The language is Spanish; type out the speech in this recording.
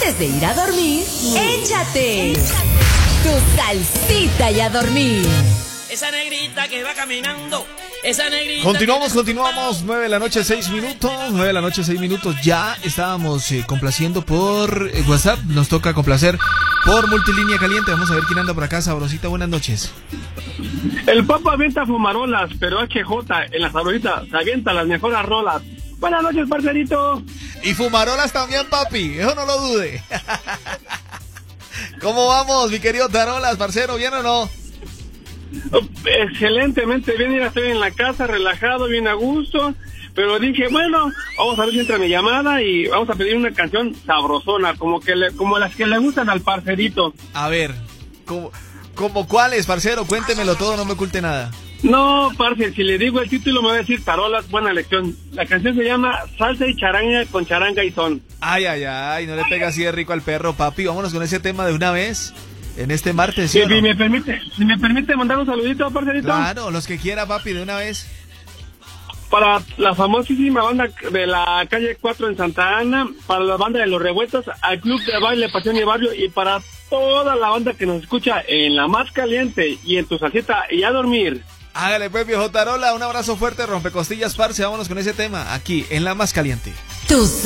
Antes de ir a dormir, échate tu salsita y a dormir. Esa negrita que va caminando, esa negrita. Continuamos. 9 de la noche, 6 minutos. 9 de la noche, 6 minutos. Ya estábamos complaciendo por WhatsApp. Nos toca complacer por Multilínea Caliente. Vamos a ver quién anda por acá. Sabrosita, buenas noches. El Papa avienta fumarolas, pero HJ en la Sabrosita se avienta las mejores rolas. Buenas noches, parcerito. Y fumarolas también, papi. Eso no lo dude. ¿Cómo vamos, mi querido Tarolas, parcero? ¿Bien o no? Excelentemente bien, ya estoy en la casa, relajado, bien a gusto, pero dije, bueno, vamos a ver si entra mi llamada y vamos a pedir una canción sabrosona, como las que le gustan al parcerito. A ver, ¿como cuáles, parcero? Cuéntemelo todo, no me oculte nada. No, parce, si le digo el título me va a decir Tarolas, buena elección. La canción se llama Salsa y Charanga con Charanga y Son. Ay, no le pega así de rico al perro, papi. Vámonos con ese tema de una vez. En este martes, ¿sí? Si me permite mandar un saludito, parcerito. Claro, los que quiera, papi, de una vez. Para la famosísima banda de la calle 4 en Santa Ana, para la banda de Los Revueltos, al Club de Baile Pasión y Barrio, y para toda la banda que nos escucha en La Más Caliente y en tu salsita y a dormir. Hágale pues, viejo Tarola, un abrazo fuerte, rompecostillas, parce. Vámonos con ese tema aquí en La Más Caliente. Tus